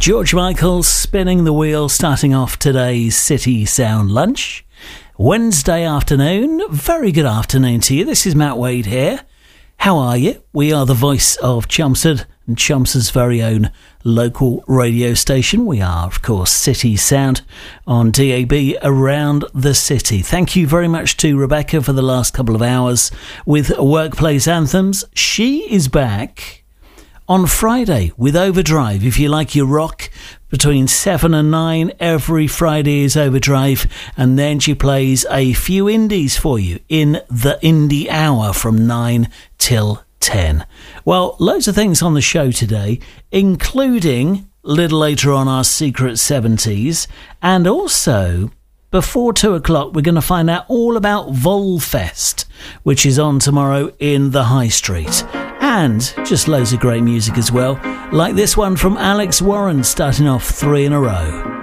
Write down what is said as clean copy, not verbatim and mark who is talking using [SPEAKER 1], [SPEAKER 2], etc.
[SPEAKER 1] George Michael spinning the wheel, starting off today's City Sound Lunch. Wednesday afternoon, very good afternoon to you. This is Matt Wade here. How are you? We are the voice of Chelmsford and Chelmsford's very own local radio station. We are, of course, City Sound on DAB around the city. Thank you very much to Rebecca for the last couple of hours with Workplace Anthems. She is back on Friday with Overdrive. If you like your rock, between 7 and 9 every Friday is Overdrive, and then she plays a few indies for you in the Indie Hour from 9 till 10. Well, loads of things on the show today, including a little later on our Secret 70s, and also before 2 o'clock we're going to find out all about Volfest, which is on tomorrow in the High Street. And just loads of great music as well, like this one from Alex Warren, starting off 3 in a row.